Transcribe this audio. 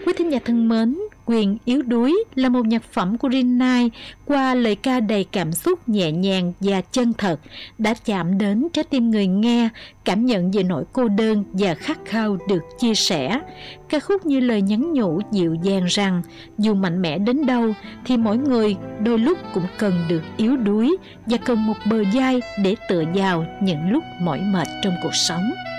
Quý thính giả thân mến, Quyền Yếu Đuối là một nhạc phẩm của Riêng Nai qua lời ca đầy cảm xúc nhẹ nhàng và chân thật đã chạm đến trái tim người nghe, cảm nhận về nỗi cô đơn và khát khao được chia sẻ. Ca khúc như lời nhắn nhủ dịu dàng rằng dù mạnh mẽ đến đâu thì mỗi người đôi lúc cũng cần được yếu đuối và cần một bờ vai để tựa vào những lúc mỏi mệt trong cuộc sống.